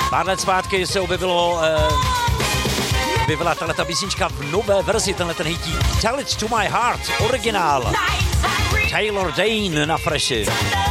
Pár let zpátky se objevila tato písnička v nové verzi, ten hitík Tell It To My Heart, originál. Taylor Dayne na Freshi.